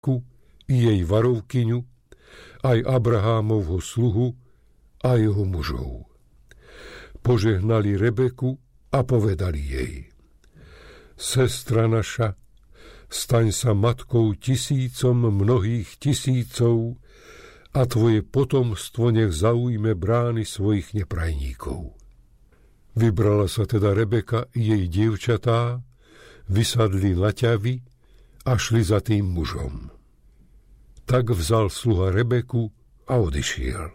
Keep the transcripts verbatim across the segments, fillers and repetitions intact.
Rebekku i jej varovkyňu, aj Abrahámovho sluhu a jeho mužov. Požehnali Rebeku a povedali jej: Sestra naša, staň sa matkou tisícom mnohých tisícov a tvoje potomstvo nech zaujme brány svojich neprajníkov. Vybrala sa teda Rebeka i jej dievčatá, vysadli na ťavy a šli za tým mužom. Tak vzal sluha Rebeku a odišiel.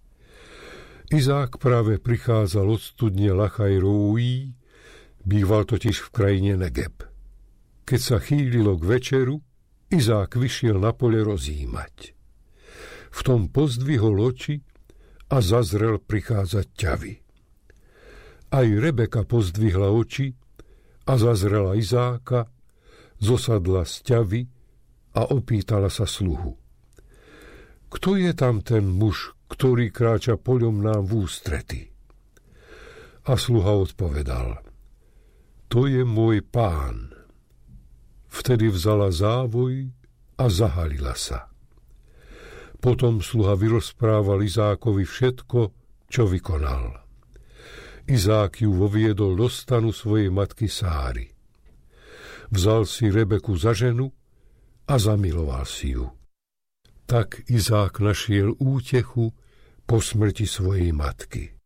Izák práve prichádzal od studne Lachaj-Róí, býval totiž v krajine Negeb. Keď sa chýlilo k večeru, Izák vyšiel na pole rozjímať. V tom pozdvihol oči a zazrel prichádzať ťavy. Aj Rebeka pozdvihla oči a zazrela Izáka, zosadla z ťavy a opýtala sa sluhu: Kto je tam ten muž, ktorý kráča poľom nám v ústrety? A sluha odpovedal: To je môj pán. Vtedy vzala závoj a zahalila sa. Potom sluha vyrozprával Izákovi všetko, čo vykonal. Izák ju voviedol do stanu svojej matky Sáry. Vzal si Rebeku za ženu a zamiloval si ju. Tak Izák našiel útechu po smrti svojej matky.